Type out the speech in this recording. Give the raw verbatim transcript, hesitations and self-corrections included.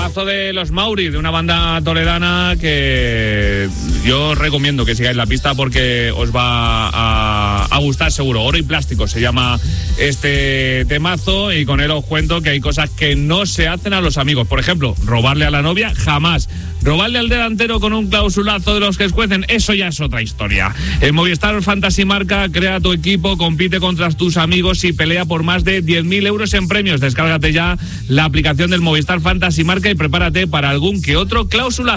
Temazo de los Mauri, de una banda toledana que yo os recomiendo que sigáis la pista porque os va a, a gustar seguro. Oro y Plástico se llama este temazo y con él os cuento que hay cosas que no se hacen a los amigos. Por ejemplo, robarle a la novia, jamás. Robarle al delantero con un clausulazo de los que escuecen, eso ya es otra historia. En Movistar Fantasy Marca, crea tu equipo, compite contra tus amigos y pelea por más de diez mil euros en premios. Descárgate ya la aplicación del Movistar Fantasy Marca y prepárate para algún que otro clausulazo.